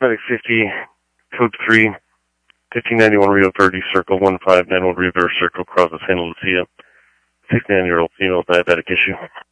Medic 50, code 3, 1591 Rio Verde Circle, 159 Rio Verde Circle, Crosses, Santa Lucia, 69-year-old female diabetic issue.